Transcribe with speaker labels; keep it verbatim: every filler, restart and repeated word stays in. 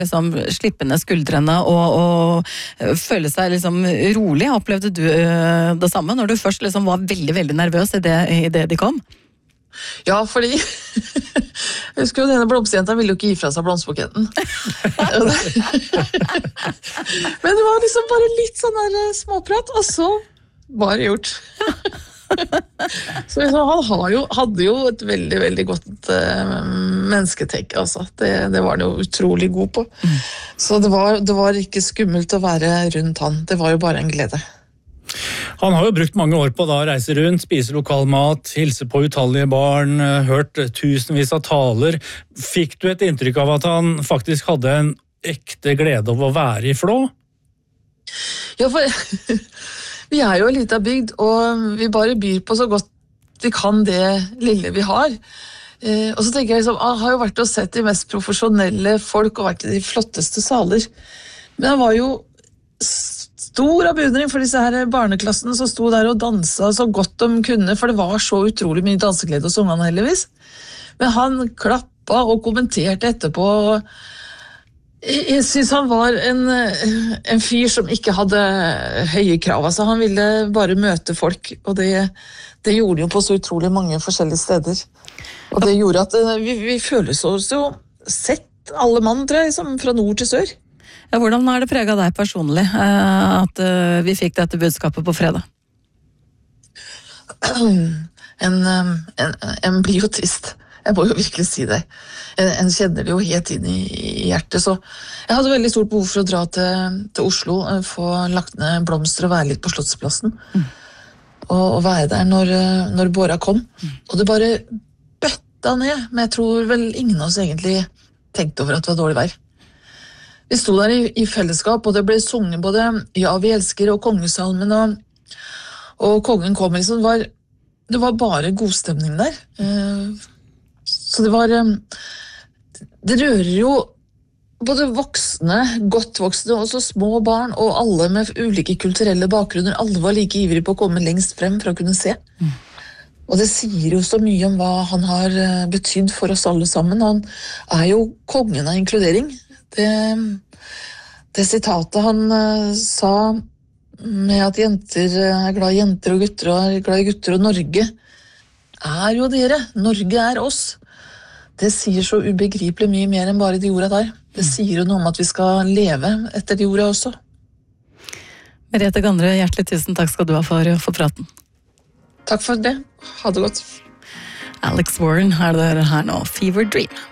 Speaker 1: liksom slippe ned skuldrene og, og føle seg liksom rolig. Opplevde du uh, det samme når du først liksom var veldig, veldig nervøs i det, i det de kom?
Speaker 2: Ja, fordi jeg husker jo denne blomsterjenta ville jo ikke gi fra seg blomsterbuketten. Men det var liksom bare litt sånn der småprat, og så var det gjort. Så han har jo, hadde jo et veldig, veldig godt uh, mennesketenk, altså. Det, det var han jo utrolig god på. Mm. Så det var, det var ikke skummelt å være rundt han. Det var jo bare en glede.
Speaker 3: Han har jo brukt mange år på da å reise rundt, spise lokal mat, hilse på utallige barn, hørt tusenvis av taler. Fikk du et inntrykk av at han faktisk hadde en ekte glede av å være i Flå?
Speaker 2: Ja, for vi er jo en liten bygd, og vi bare byr på så godt vi kan det lille vi har. Eh, og så tenker jeg liksom, jeg har jo vært og sett de mest profesjonelle folk og vært i de flotteste saler. Men han var jo stor av beundring for disse her barneklassene som sto der og danset så godt de kunne, for det var så utrolig mye danseglede hos ungene heldigvis. Men han klappet og kommenterte etterpå, og jeg synes han var en, en fyr som ikke hadde høye krav, altså han ville bare møte folk, og det, det gjorde jo på så utrolig mange forskjellige steder. Og det gjorde at vi, vi føles oss jo sett alle mann, tror jeg, liksom, fra nord til sør.
Speaker 1: Ja, hvordan har det preget deg personlig at vi fikk dette budskapet på fredag?
Speaker 2: En, en, en blir jo trist. Jeg må jo virkelig si det. En kjenner det jo helt inn i hjertet, så jeg hadde veldig stort behov for å dra til, til Oslo, få lagt ned blomster og være litt på Slottsplassen, mm. og, og være der når, når Båra kom. Mm. Og det bare bøtta ned, men jeg tror vel ingen av oss egentlig tenkte over at det var dårlig vær. Vi sto der i, i fellesskap, og det ble sunget både Ja, vi elsker og Kongesalmen, og, og kongen kom, liksom. Det var, det var bare god stemning der. Så det var, det rører jo både voksne, godt voksne, og også små barn, og alle med ulike kulturelle bakgrunner. Alle var like ivrige på å komme lengst frem for å kunne se. Mm. Og det sier jo så mye om hva han har betydd for oss alle sammen. Han er jo kongen av inkludering. Det, det sitatet han uh, sa med at jenter er glad i jenter og gutter og er glad i gutter og Norge, er jo dere. Norge er oss. Det sier så ubegripelig mye mer enn bare de ordene der. Det sier jo noe om at vi skal leve etter de ordene også.
Speaker 1: Merete Gandre, hjertelig tusen takk skal du ha for, for praten.
Speaker 2: Takk for det. Ha det godt.
Speaker 1: Alex Warren er der her nå, Fever Dream.